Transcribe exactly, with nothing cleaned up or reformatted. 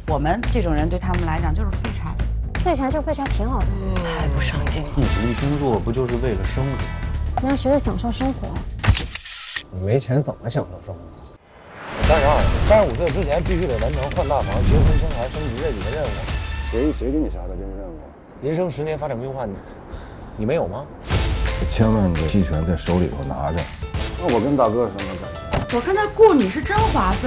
我们这种人对他们来讲就是废柴， 废柴就废柴挺好的， 太不上进了。 你努力工作不就是为了生活？ 你要学着享受生活。 你没钱怎么享受生活？ 三十二，三十五岁之前必须得完成换大房、结婚、生孩、升级这几个任务。 谁谁给你下的这个任务？ 人生十年发展规划，你你没有吗？ 千万个期权在手里头拿着。那我跟大哥什么感觉？ 我看他雇你是真划算。